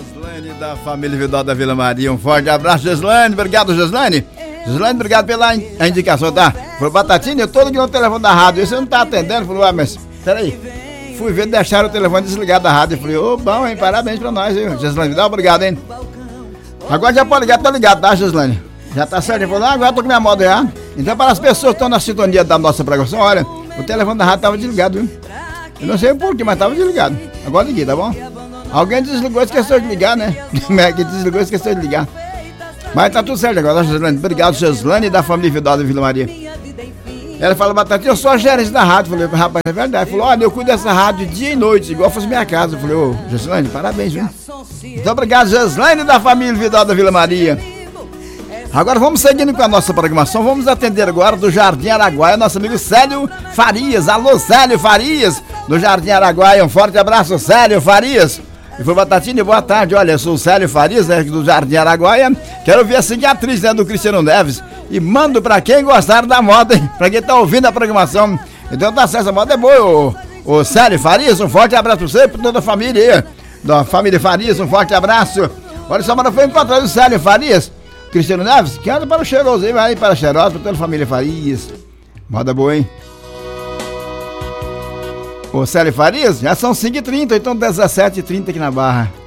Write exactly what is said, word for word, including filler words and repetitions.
Gislaine da família Vidal da Vila Maria, um forte abraço, Gislaine, obrigado, Gislaine. Gislaine, obrigado pela in- a indicação, tá? Falou, Batatinha, eu tô aqui no telefone da rádio, você não tá atendendo? Falou, ah, mas peraí, fui ver, deixaram o telefone desligado da rádio, eu falei, ô, bom, hein, parabéns pra nós, hein, Gislaine Vidal, obrigado, hein. Agora já pode ligar, tá ligado, tá, Gislaine? Já tá certo, ele falou, ah, agora tô com minha moda já. Então, para as pessoas que estão na sintonia da nossa programação, olha, o telefone da rádio tava desligado, viu? Eu não sei por quê, mas tava desligado. Agora liguei, tá bom? Alguém desligou e esqueceu de ligar, né? Quem desligou e esqueceu de ligar. Mas tá tudo certo agora, Gislaine. Obrigado, Gislaine, da família Vidal da Vila Maria. Ela falou, Batatinha, eu sou a gerente da rádio. Eu falei, rapaz, é verdade. Falou, olha, eu cuido dessa rádio dia e noite, igual fosse minha casa. Eu falei, ô, Gislaine, parabéns, viu? Muito obrigado, Gislaine, da família Vidal da Vila Maria. Agora vamos seguindo com a nossa programação. Vamos atender agora do Jardim Araguaia, nosso amigo Célio Farias. Alô, Célio Farias, do Jardim Araguaia. Um forte abraço, Célio Farias. E foi, Batatinha, boa tarde. Olha, eu sou o Célio Farias, né, do Jardim Araguaia. Quero ver a seguinte atriz, né, do Cristiano Neves. E mando pra quem gostar da moda, hein? Pra quem tá ouvindo a programação. Então tá certo, essa moda é boa, ô, ô Célio Farias. Um forte abraço pra você e pra toda a família aí. Da família Farias, um forte abraço. Olha, semana foi encontrar o Célio Farias, Cristiano Neves, que anda para o Cheiroso aí, vai para Cheirosa, para toda a família Farias. Moda boa, hein? Ô, Célio Farias, já são cinco e trinta, então dezessete e trinta aqui na Barra.